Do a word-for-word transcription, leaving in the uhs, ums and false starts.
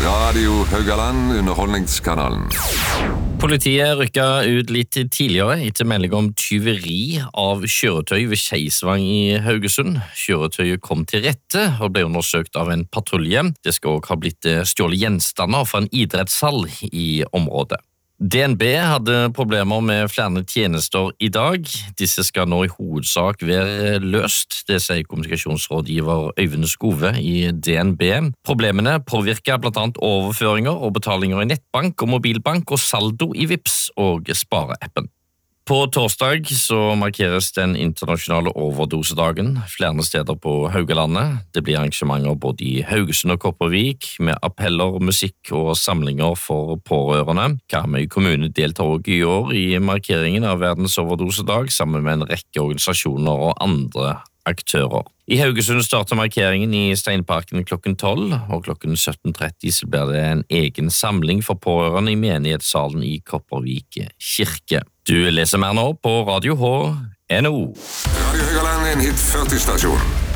Radio Haugaland, underholdningskanalen. Politiet rykket ut litt tidligere etter melding om tyveri av kjøretøy ved Skeisvang i Haugesund. Kjøretøyet kom til rette og ble undersøkt av en patrulje. Det skal også ha blitt stjålet gjenstander fra en idrettshall i området. D N B hadde problemer med flere tjenester i dag. Disse skal nå i hovedsak være løst, det sier kommunikasjonsrådgiver Øyvind Skove i D N B. Problemene påvirker blant annet overføringer og betalinger i nettbank og mobilbank og saldo i Vipps og Spare-appen. På torsdag så markeres den internasjonale overdosedagen flere steder på Haugalandet. Det blir arrangementer både i Haugesund og Kopervik med appeller, musikk og samlinger for pårørende. Karmøy kommune deltar også i år i markeringen av verdens overdosedag sammen med en rekke organisasjoner og andre aktører. I Haugesund starter markeringen i Steinparken klokken tolv, og klokken sytten tretti så blir det en egen samling for pårørende i menighetssalen i Kopervik kirke. Du leser mer nå på Radio H N O. Radio Haugaland, en hit førti stasjon.